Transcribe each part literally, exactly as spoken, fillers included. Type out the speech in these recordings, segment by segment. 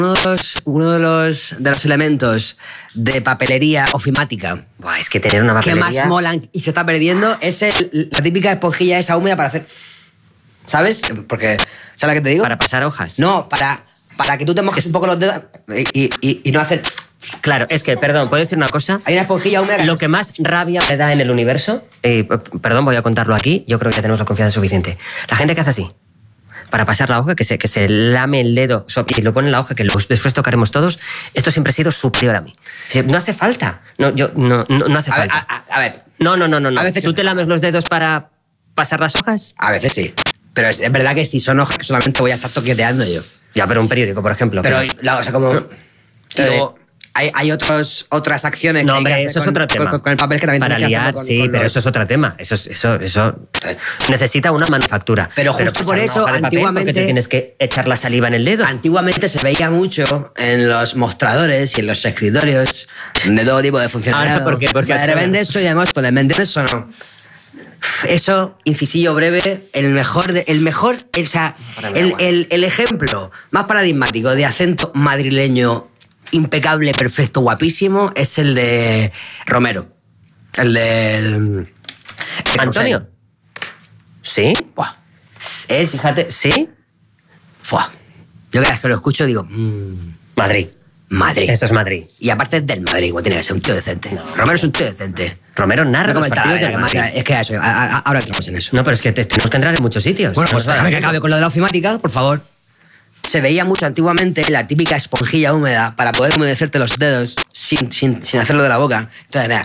Uno de los, uno de los, de los elementos de papelería ofimática Buah, es que tener una papelería... que más molan y se está perdiendo es el, la típica esponjilla esa húmeda para hacer... ¿Sabes? Porque, ¿sabes lo que te digo? Para pasar hojas. No, para, para que tú te mojes Es que un poco los dedos y, y, y no hacer... Claro, es que, perdón, ¿puedo decir una cosa? Hay una esponjilla húmeda... Lo que más rabia me da en el universo, eh, perdón, voy a contarlo aquí, yo creo que ya tenemos la confianza suficiente. La gente que hace así, para pasar la hoja, que se, que se lame el dedo y lo pone en la hoja, que luego después tocaremos todos, esto siempre ha sido superior a mí. No hace falta, no, yo, no, no, no hace a falta. Ver, a, a ver... No, no, no, no. no. A veces ¿Tú te lames los dedos para pasar las hojas? A veces sí. Pero es, es verdad que si son hojas que solamente voy a estar toqueteando yo. Ya, pero un periódico, por ejemplo. Pero, pero... la, o sea, como... Y luego hay, hay otros, otras acciones No, que hombre, hay que eso hacer es con, otro tema. Con, con el papel que también Para tienes que liar, hacerlo con, sí, con pero los... eso es otro tema. Eso, eso, eso necesita una manufactura. Pero justo pasar por una eso, hoja de papel, antiguamente... ¿por qué te tienes que echar la saliva en el dedo? Antiguamente se veía mucho en los mostradores y en los escritorios de todo tipo de funcionariado. ¿Ahora por qué? Porque de repente soy de Móstoles, ¿me entiendes o no? Eso, incisillo breve, el mejor, de, el mejor, o sea, el, el, el ejemplo más paradigmático de acento madrileño impecable, perfecto, guapísimo, es el de Romero. El de... ¿Antonio? ¿Sí? Buah. Es... Fíjate, ¿sí? Fuah. Yo cada vez que lo escucho digo... Mmm, Madrid. Madrid. Esto es Madrid. Y aparte es del Madrid, igual tiene que ser un tío decente. No, Romero es un tío decente. Romero narra No los partidos eh, del Madrid. Es que eso, a, a, ahora entramos en eso. No, pero es que te, tenemos que entrar en muchos sitios. Bueno, No pues nos va a déjame dar que acabe con lo de la ofimática, por favor. Se veía mucho antiguamente la típica esponjilla húmeda para poder humedecerte los dedos sin, sin, sin hacerlo de la boca. Entonces, mira,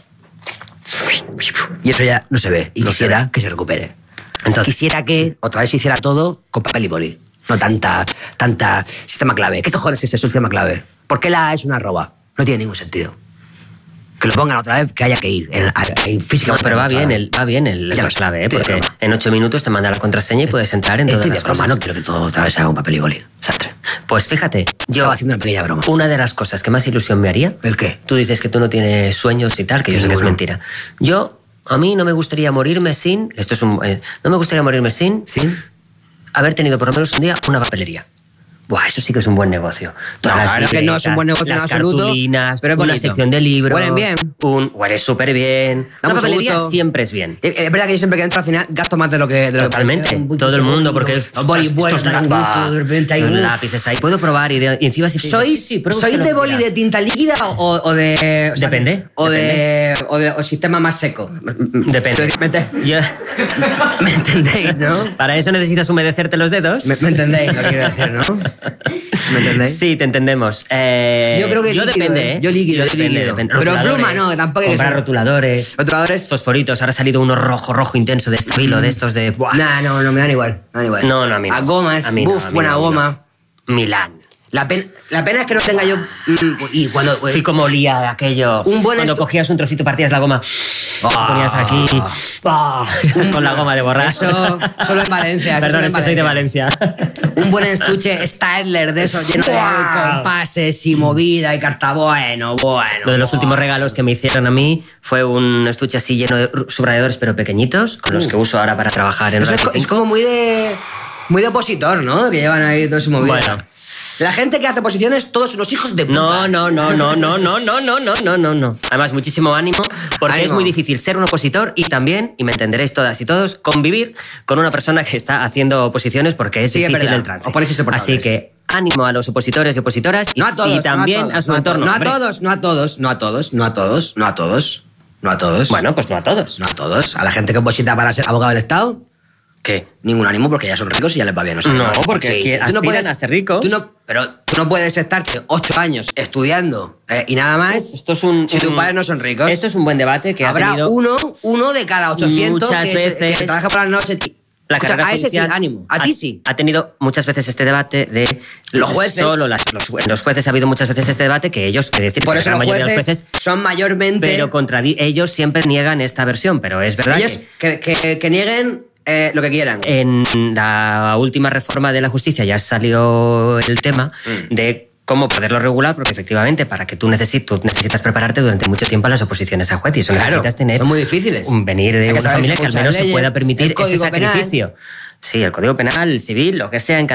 y eso ya no se ve. Y No quisiera se ve. que se recupere. Entonces, Quisiera que otra vez se hiciera todo con papel y boli. No tanta, tanta sistema clave. ¿Qué cojones es ese sistema clave? ¿Por qué la A es una arroba? No tiene ningún sentido. Que lo pongan otra vez, que haya que ir. En, en física. no, pero va bien, el, va bien el, Ya la lo sé, clave, ¿eh? estoy de Porque broma. en ocho minutos te manda la contraseña y puedes entrar en todas Estoy de las broma, cosas. no quiero que todo otra vez se haga con papel y boli. Sastre. Pues fíjate, yo... Estaba haciendo una pequeña broma. Una de las cosas que más ilusión me haría... ¿El qué? Tú dices que tú no tienes sueños y tal, que yo sé que es Ninguno. mentira. Yo, a mí no me gustaría morirme sin... Esto es un... eh, no me gustaría morirme sin... ¿Sí? haber tenido por lo menos un día una papelería. Buah, eso sí que es un buen negocio. Todas No, las claro que no es un buen negocio en las absoluto, cartulinas, pero es una bonito. sección de libros. Huelen bien. Un, huele súper bien. Da Una mucho papelería gusto. siempre es bien. Es es verdad que yo siempre que entro al final gasto más de lo que... De lo Totalmente. Que, un- Todo el mundo, porque es... Los boli estos buenos, la- granditos, de repente hay... los uf. lápices ahí. Puedo probar y, de- y encima si te dices, ¿Sois, sí, sí, prueba ¿sois usted lo de que boli quiera. de tinta líquida o, o de... o sea, Depende, O, depende. De, o de... O sistema más seco. Depende. ¿Me, ente- Yo- me entendéis, no? Para eso necesitas humedecerte los dedos. Me, me entendéis lo que quiero decir, ¿no? ¿Me entendéis? Sí, te entendemos. Eh, Yo creo que yo líquido, depende, ¿eh? ¿eh? Yo líquido, yo depende, líquido. depende. Pero Rotuladores, pluma no, tampoco hay que comprar ser- rotuladores, Rotuladores. fosforitos. Ahora ha salido uno rojo, rojo intenso de estabilo, de estos de... Buah. Nah, no, no, me dan igual. Me dan igual. No, no, a mí no. A gomas, A mí no, buf, a mí buena no, a mí no. goma. Milán. La, pen- la pena es que no tenga yo... mm, y cuando... Fui como olía aquello. Un buen Cuando estu- cogías un trocito, partías la goma, Ah. te ponías aquí, ah, con la goma de borrar. Eso solo en Valencia. eso Perdón, solo es en que soy de Valencia. Un buen estuche Stadler de esos lleno de Buah. compases y movida y carta. Bueno, bueno. Uno de los últimos regalos que me hicieron a mí fue un estuche así lleno de subrayadores, pero pequeñitos, con los que uso ahora para trabajar en Eso es, Radio co- es cinco. como muy de... Muy de opositor, ¿no? Que llevan ahí todo ese movida. Bueno. La gente que hace oposiciones, todos unos hijos de puta. No, no, no, no, no, no, no, no, no, no, no, no. Además, muchísimo ánimo, porque Ánimo. es muy difícil ser un opositor y también, y me entenderéis todas y todos, convivir con una persona que está haciendo oposiciones porque es Sí, es difícil verdad. el trance. Os ponéis insoportables. Así que ánimo a los opositores y opositoras y, No a todos. y también no a, a, su todos, no entorno. No a Hombre, todos, no a todos, no a todos, no a todos, no a todos, no a todos. Bueno, pues no a todos. No a todos. A la gente que oposita para ser abogado del Estado, ¿Qué? ningún ánimo porque ya son ricos y ya les va bien. O sea, No, porque que tú aspiran a ser ricos. Tú no, pero tú no puedes estarte ocho años estudiando eh, y nada más Esto es un... si tus un- padres no son ricos. Esto es un buen debate que Habrá ha tenido... uno, uno de cada ochocientos muchas que, se- veces que trabaja por las noches. y- La Escucha, carrera a ese sí, judicial ánimo. A ha- ti sí. Ha tenido muchas veces este debate de... Los jueces. Solo las, los, en los jueces ha habido muchas veces este debate que ellos, es decir, Por que eso la los gran mayoría jueces, de los jueces... son mayormente... Pero contra ellos siempre niegan esta versión, pero es verdad ellos que que, que- que nieguen eh, lo que quieran. en la última reforma de la justicia ya salió el tema Mm. de cómo poderlo regular, porque efectivamente para que tú, necesi- tú necesitas prepararte durante mucho tiempo a las oposiciones a juez y eso Claro, necesitas tener son muy difíciles. un venir de Hay que una saberse familia que al muchas menos se leyes, pueda permitir el ese Código Penal. sacrificio. Sí, el Código Penal, el civil, lo que sea, en